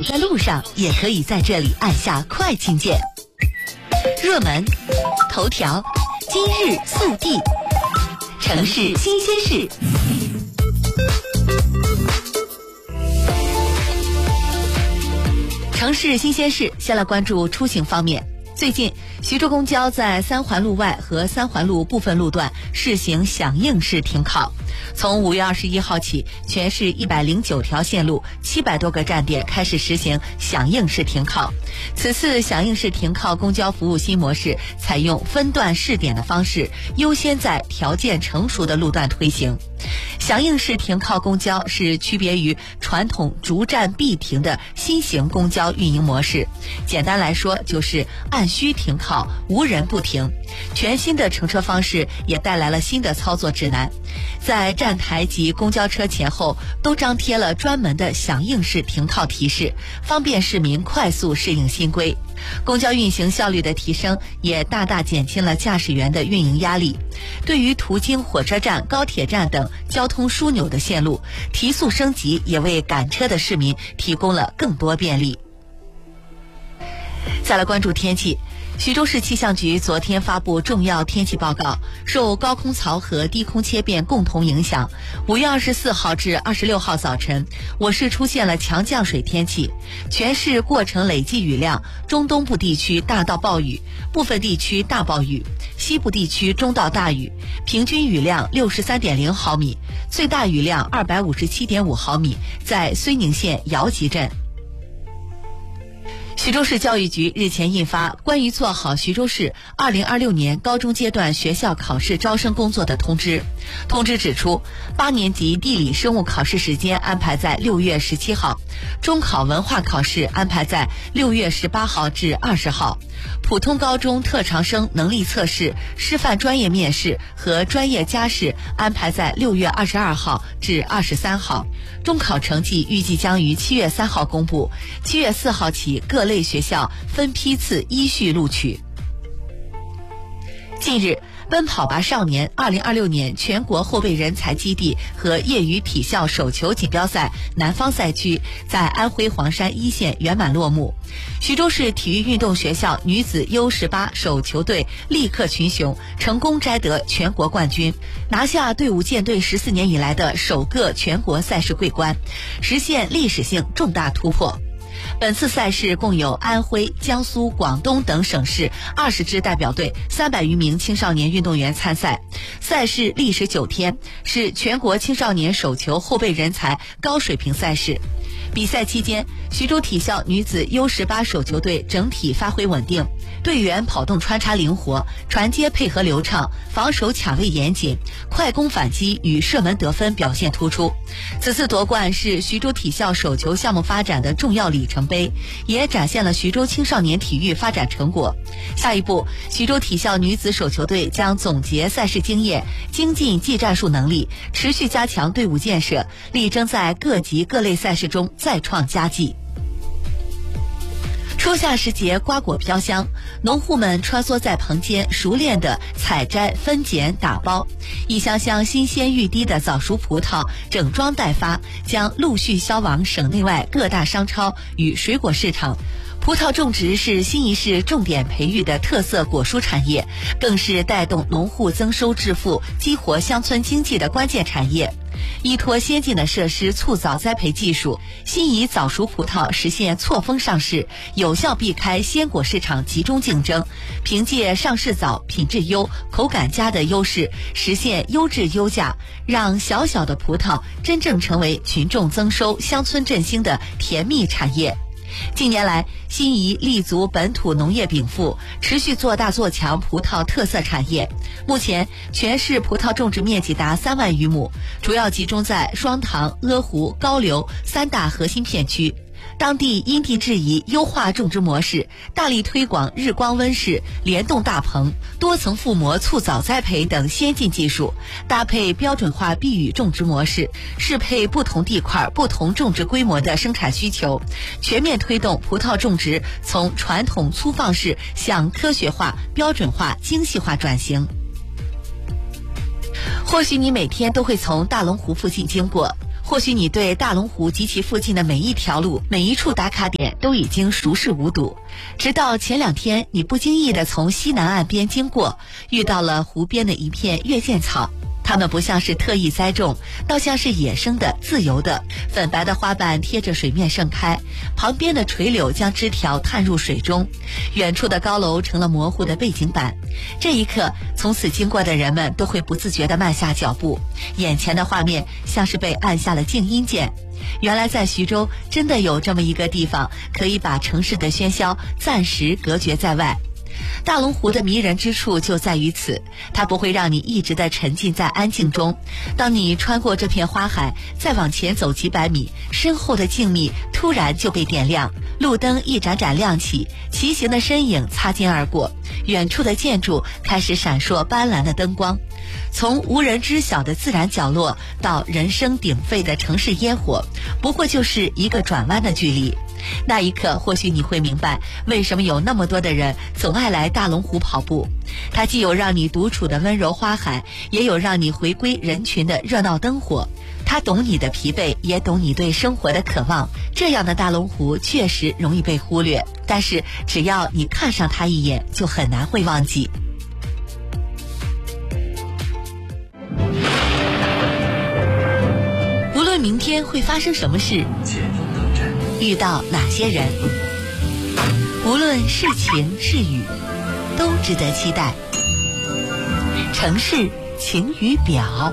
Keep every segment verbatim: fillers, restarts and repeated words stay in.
在路上，也可以在这里按下快进键。热门、头条、今日速递、城市新鲜事。城市新鲜事，先来关注出行方面。最近，徐州公交在三环路外和三环路部分路段试行响应式停靠。从五月二十一号起，全市一百零九条线路、七百多个站点开始实行响应式停靠。此次响应式停靠公交服务新模式采用分段试点的方式，优先在条件成熟的路段推行。响应式停靠公交是区别于传统逐站必停的新型公交运营模式。简单来说，就是按需停靠，无人不停。全新的乘车方式也带来了新的操作指南，在站台及公交车前后都张贴了专门的响应式停靠提示，方便市民快速适应新规。公交运行效率的提升也大大减轻了驾驶员的运营压力。对于途经火车站、高铁站等交通枢纽的线路，提速升级也为赶车的市民提供了更多便利。再来关注天气。徐州市气象局昨天发布重要天气报告，受高空槽和低空切变共同影响，五月二十四号至二十六号早晨，我市出现了强降水天气，全市过程累计雨量，中东部地区大到暴雨，部分地区大暴雨，西部地区中到大雨，平均雨量 六十三点零毫米，最大雨量 二百五十七点五毫米，在睢宁县姚集镇。徐州市教育局日前印发关于做好徐州市二零二六年高中阶段学校考试招生工作的通知。通知指出，八年级地理生物考试时间安排在六月十七号，中考文化考试安排在六月十八号至二十号，普通高中特长生能力测试、师范专业面试和专业加试安排在六月二十二号至二十三号。中考成绩预计将于七月三号公布，七月四号起各类学校分批次依序录取。近日，奔跑吧少年二零二六年全国后备人才基地和业余体校手球锦标赛南方赛区在安徽黄山一线圆满落幕。徐州市体育运动学校女子 U 十八 手球队力克群雄，成功摘得全国冠军，拿下队伍建队十四年以来的首个全国赛事桂冠，实现历史性重大突破。本次赛事共有安徽、江苏、广东等省市二十支代表队、三百余名青少年运动员参赛。赛事历时九天，是全国青少年手球后备人才高水平赛事。比赛期间，徐州体校女子 U 十八 手球队整体发挥稳定，队员跑动穿插灵活，传接配合流畅，防守卡位严谨，快攻反击与射门得分表现突出。此次夺冠是徐州体校手球项目发展的重要里程碑，也展现了徐州青少年体育发展成果。下一步，徐州体校女子手球队将总结赛事经验，精进技战术能力，持续加强队伍建设，力争在各级各类赛事中再创佳绩。初夏时节，瓜果飘香，农户们穿梭在棚间，熟练地采摘、分拣、打包，一箱箱新鲜欲滴的早熟葡萄整装待发，将陆续销往省内外各大商超与水果市场。葡萄种植是新一市重点培育的特色果蔬产业，更是带动农户增收致富、激活乡村经济的关键产业。依托先进的设施促早栽培技术，新怡早熟葡萄实现错峰上市，有效避开鲜果市场集中竞争，凭借上市早、品质优、口感佳的优势，实现优质优价，让小小的葡萄真正成为群众增收、乡村振兴的甜蜜产业。近年来，新怡立足本土农业禀赋，持续做大做强葡萄特色产业。目前，全市葡萄种植面积达三万余亩，主要集中在双塘、阿湖、高流三大核心片区。当地因地制宜优化种植模式，大力推广日光温室、联动大棚、多层覆膜促早栽培等先进技术，搭配标准化避雨种植模式，适配不同地块、不同种植规模的生产需求，全面推动葡萄种植从传统粗放式向科学化、标准化、精细化转型。或许你每天都会从大龙湖附近经过， 或许你对大龙湖及其附近的每一条路、每一处打卡点都已经熟视无睹，直到前两天你不经意地从西南岸边经过，遇到了湖边的一片月见草。它们不像是特意栽种，倒像是野生的、自由的。粉白的花瓣贴着水面盛开，旁边的垂柳将枝条探入水中，远处的高楼成了模糊的背景板。这一刻，从此经过的人们都会不自觉地慢下脚步，眼前的画面像是被按下了静音键。原来在徐州真的有这么一个地方，可以把城市的喧嚣暂时隔绝在外。大龙湖的迷人之处就在于此，它不会让你一直的沉浸在安静中。当你穿过这片花海，再往前走几百米，身后的静谧突然就被点亮，路灯一盏盏亮起，骑行的身影擦肩而过，远处的建筑开始闪烁斑斓的灯光。从无人知晓的自然角落到人声鼎沸的城市烟火，不过就是一个转弯的距离。那一刻，或许你会明白，为什么有那么多的人总爱来大龙湖跑步。它既有让你独处的温柔花海，也有让你回归人群的热闹灯火。它懂你的疲惫，也懂你对生活的渴望。这样的大龙湖确实容易被忽略，但是只要你看上它一眼，就很难会忘记。无论明天会发生什么事，遇到哪些人，无论是晴是雨，都值得期待。城市晴雨表。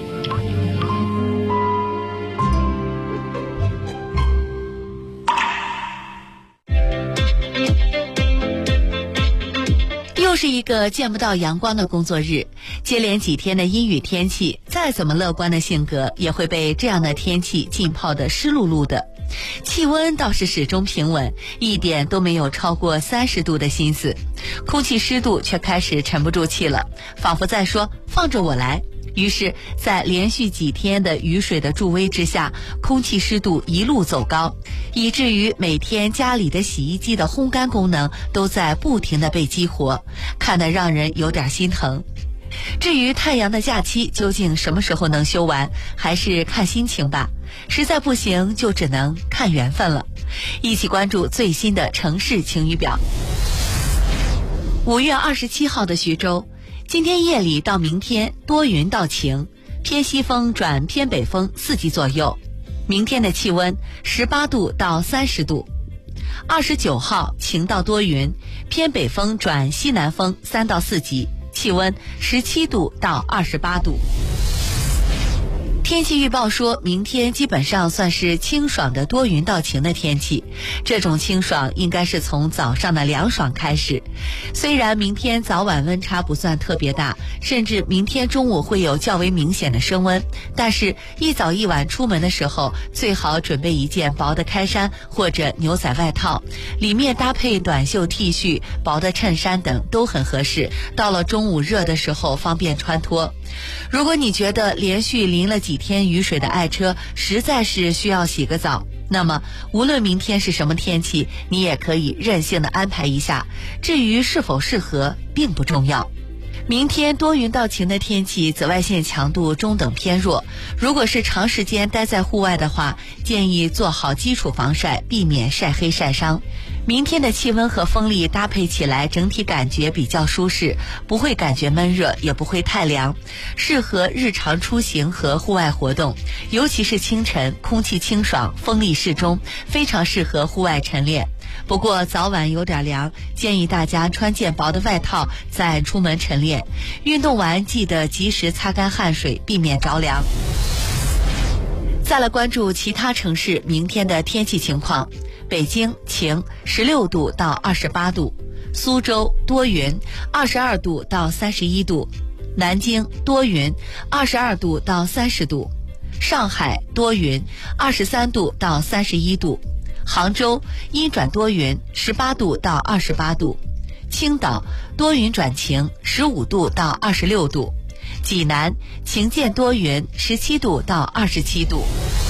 又是一个见不到阳光的工作日，接连几天的阴雨天气，再怎么乐观的性格也会被这样的天气浸泡得湿漉漉的。气温倒是始终平稳，一点都没有超过三十度的心思，空气湿度却开始沉不住气了，仿佛在说放着我来。于是在连续几天的雨水的助威之下，空气湿度一路走高，以至于每天家里的洗衣机的烘干功能都在不停地被激活，看得让人有点心疼。至于太阳的假期究竟什么时候能休完，还是看心情吧，实在不行就只能看缘分了。一起关注最新的城市晴雨表。五月二十七号的徐州，今天夜里到明天多云到晴，偏西风转偏北风四级左右。明天的气温十八度到三十度。二十九号晴到多云，偏北风转西南风三到四级，气温十七度到二十八度。天气预报说，明天基本上算是清爽的多云到晴的天气。这种清爽应该是从早上的凉爽开始。虽然明天早晚温差不算特别大，甚至明天中午会有较为明显的升温，但是一早一晚出门的时候，最好准备一件薄的开衫或者牛仔外套，里面搭配短袖 T 恤、薄的衬衫等都很合适，到了中午热的时候方便穿脱。如果你觉得连续淋了几天雨水的爱车实在是需要洗个澡，那么无论明天是什么天气，你也可以任性的安排一下，至于是否适合并不重要。明天多云到晴的天气，紫外线强度中等偏弱。如果是长时间待在户外的话，建议做好基础防晒，避免晒黑晒伤。明天的气温和风力搭配起来，整体感觉比较舒适，不会感觉闷热，也不会太凉，适合日常出行和户外活动。尤其是清晨，空气清爽，风力适中，非常适合户外晨练。不过早晚有点凉，建议大家穿件薄的外套再出门晨练。运动完记得及时擦干汗水，避免着凉。再来关注其他城市明天的天气情况。北京晴，十六度到二十八度；苏州多云，二十二度到三十一度；南京多云，二十二度到三十度；上海多云，二十三度到三十一度；杭州阴转多云，十八度到二十八度；青岛多云转晴，十五度到二十六度；济南晴间多云，十七度到二十七度。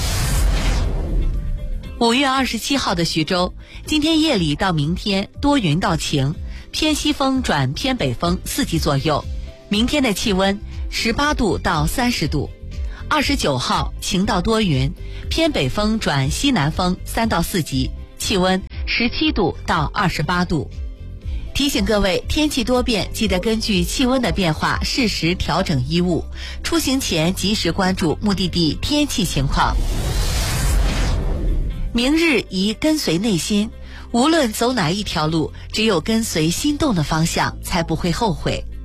五月二十七号的徐州，今天夜里到明天多云到晴，偏西风转偏北风四级左右。明天的气温十八度到三十度。 二十九号晴到多云，偏北风转西南风三到四级，气温十七度到二十八度。提醒各位，天气多变，记得根据气温的变化适时调整衣物，出行前及时关注目的地天气情况。明日宜跟随内心，无论走哪一条路，只有跟随心动的方向，才不会后悔。